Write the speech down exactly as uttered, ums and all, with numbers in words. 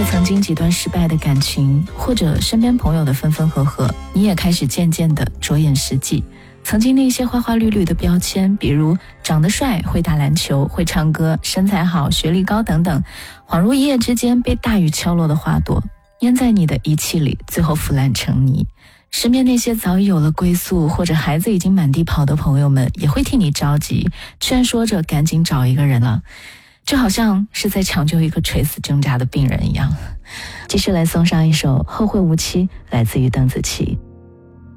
为曾经几段失败的感情，或者身边朋友的分分合合，你也开始渐渐地着眼实际。曾经那些花花绿绿的标签，比如长得帅、会打篮球、会唱歌、身材好、学历高等等，恍如一夜之间被大雨敲落的花朵，淹在你的遗弃里，最后腐烂成泥。身边那些早已有了归宿，或者孩子已经满地跑的朋友们，也会替你着急，劝说着赶紧找一个人了，就好像是在抢救一个垂死挣扎的病人一样。继续来送上一首《后会无期》，来自于邓紫棋。